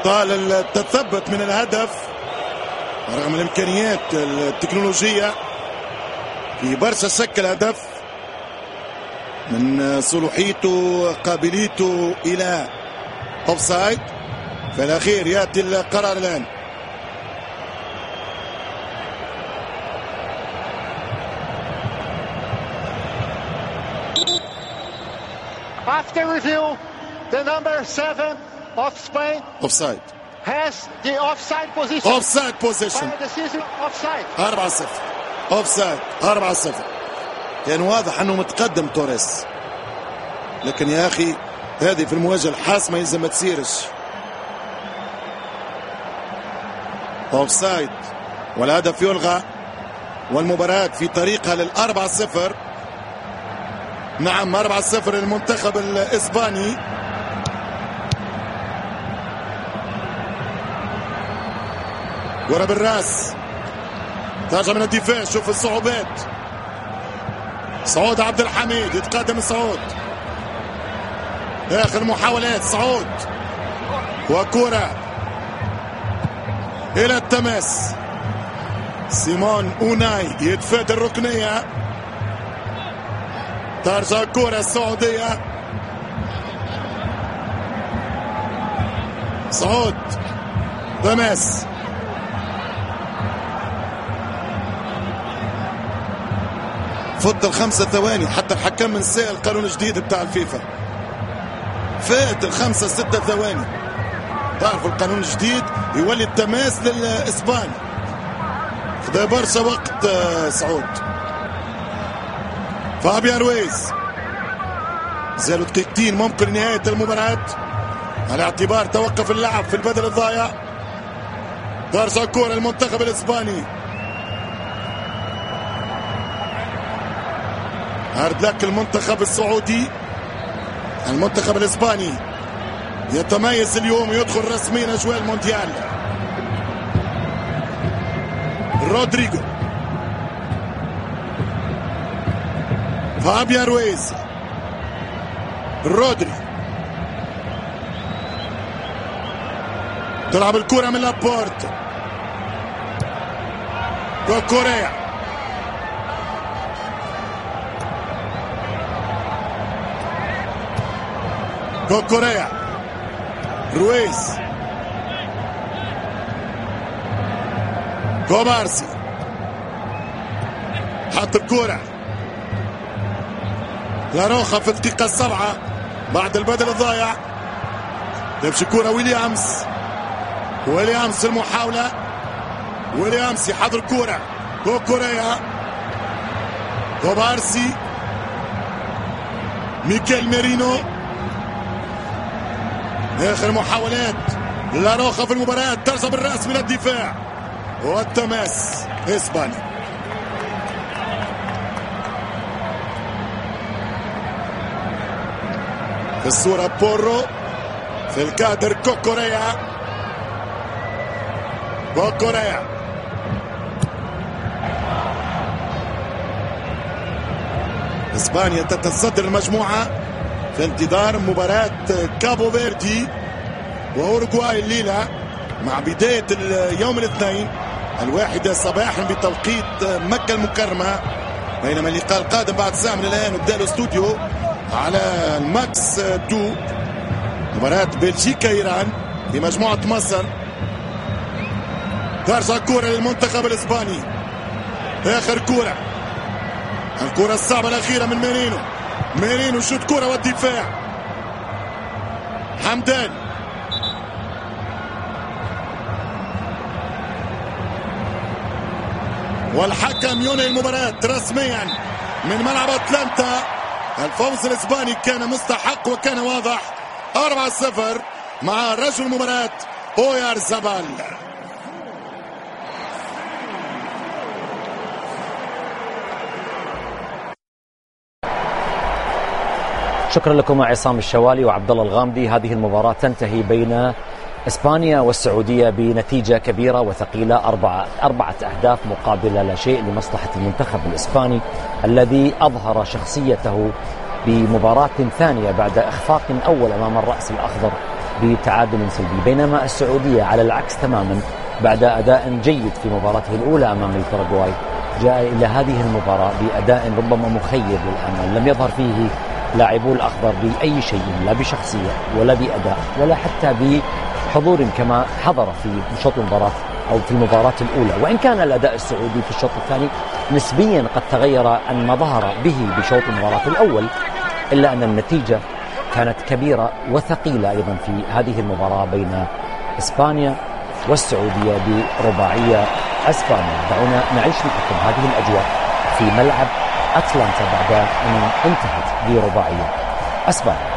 طال التثبت من الهدف رغم الامكانيات التكنولوجيه في برشا شكل هدف من صلوحيته قابليته الى اوفسايد. في الاخير ياتي القرار الان. After review, the number 7 of Spain offside has the offside position. Offside position. Final decision offside. 4-0 offside 4-0. كان واضح انه متقدم توريس، لكن يا اخي هذه في المواجهة الحاسمة يلزم ما تصيرش. اوفسايد والهدف يلغى والمباراة في طريقها لل4-0. نعم 4-0 للمنتخب الإسباني. كرة بالراس ترجع من الدفاع. شوف الصعوبات. سعود عبد الحميد يتقدم. سعود آخر محاولات. سعود وكرة إلى التماس. سيمون أوناي يتفادى الركنية. ترجع الكرة السعودية. سعود تماس. فوت ال5 ثواني حتى الحكم من ساء القانون الجديد بتاع الفيفا. فات ال5 6 ثواني. تعرفوا القانون الجديد يولي التماس للإسبان. خذا برشا وقت سعود. فابيان رويز زالوا دقيقتين ممكن نهاية المباراة على اعتبار توقف اللعب في البدل الضايع. ترجع كرة المنتخب الإسباني. هارد لك المنتخب السعودي. المنتخب الإسباني يتميز اليوم يدخل رسميا أجواء المونديال. رودريجو. فابيان رويز. رودري تلعب الكرة من لابورت. كوكوريا كوكوريا. رويز. كوبارسي حط الكرة. لاروخا في الدقيقة 7 بعد البدل الضايع. تمشي كرة ويليامز المحاولة. ويليامز يحضر كرة. كوكوريا. كوبارسي. ميكيل ميرينو. آخر محاولات لاروخا في المباراة. ترجع بالرأس من الدفاع والتماس إسبانيا. في الصورة بورو. في الكادر كوكوريا. إسبانيا تتصدر المجموعة في انتظار مباراة كابو فيردي وأوروغواي الليلة مع بداية اليوم الاثنين 1 صباحا بتوقيت مكة المكرمة. بينما اللقاء القادم بعد ساعة من الآن وبدأ الاستوديو على الماكس 2 مباراة بلجيكا إيران في مجموعة مصر. ترجع كرة للمنتخب الإسباني. آخر كرة. الكرة الصعبة الأخيرة من ميرينو شوت كرة والدفاع. حمدان. والحكم ينهي المباراة رسميا من ملعب أتلانتا. الفوز الإسباني كان مستحق وكان واضح. 4-0 مع رجل المباراة أويارزابال. شكرا لكم عصام الشوالي وعبد الله الغامدي. هذه المباراة تنتهي بين إسبانيا والسعودية بنتيجة كبيرة وثقيلة. 4 أهداف مقابل لا شيء لمصلحة المنتخب الإسباني الذي أظهر شخصيته بمباراة ثانية بعد إخفاق أول أمام الرأس الأخضر بتعادل سلبي، بينما السعودية على العكس تماما بعد أداء جيد في مباراته الأولى أمام الباراغواي جاء إلى هذه المباراة بأداء ربما مخيب للأمل. لم يظهر فيه لاعبو الأخضر بأي شيء، لا بشخصية ولا بأداء ولا حتى بحضور كما حضر في شوط المباراة أو في المباراة الأولى. وإن كان الأداء السعودي في الشوط الثاني نسبيا قد تغير عن ما ظهر به بشوط المباراة الأول، إلا أن النتيجة كانت كبيرة وثقيلة أيضا في هذه المباراة بين إسبانيا والسعودية برباعية أسبانيا. دعونا نعيش معكم هذه الأجواء في ملعب أتلانتا بعد أن انتهت برباعية أسبانيا.